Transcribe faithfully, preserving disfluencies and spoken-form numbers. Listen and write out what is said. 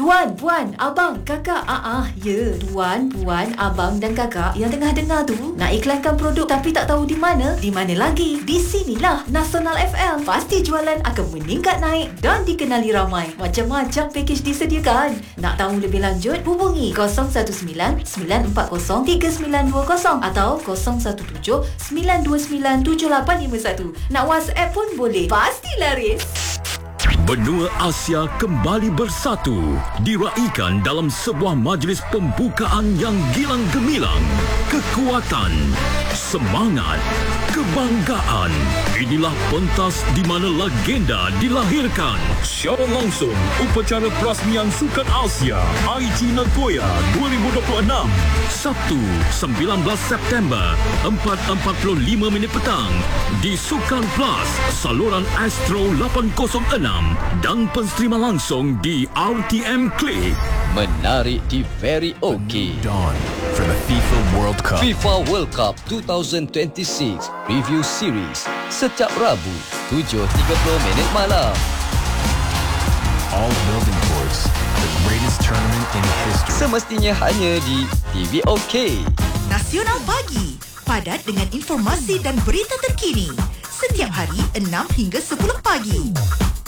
Tuan, puan, abang, kakak. Ah, ah, ya. Tuan, puan, abang dan kakak yang tengah dengar tu nak iklankan produk tapi tak tahu di mana? Di mana lagi? Di sinilah Nasional F M. Pasti jualan akan meningkat naik dan dikenali ramai. Macam-macam pakej disediakan. Nak tahu lebih lanjut? Hubungi kosong satu sembilan sembilan empat kosong tiga sembilan dua kosong atau kosong satu tujuh sembilan dua sembilan tujuh lapan lima satu. Nak WhatsApp pun boleh. Pasti laris. Benua Asia kembali bersatu, diraikan dalam sebuah majlis pembukaan yang gilang gemilang. Kekuatan, semangat, kebanggaan. Inilah pentas di mana legenda dilahirkan. Secara langsung, upacara perasmian Sukan Asia Aichi Nagoya dua ribu dua puluh enam. Sabtu, sembilan belas September, empat empat puluh lima minit petang di Sukan Plus, saluran Astro lapan kosong enam dan pensterima langsung di R T M Click. Menarik di Very OK. Dawn for the FIFA World Cup. FIFA World Cup dua ribu dua puluh enam Preview Series setiap Rabu tujuh tiga puluh minit malam. All building towards the greatest tournament in history. Semestinya hanya di T V OK. Nasional Pagi, padat dengan informasi dan berita terkini. Setiap hari enam hingga sepuluh pagi.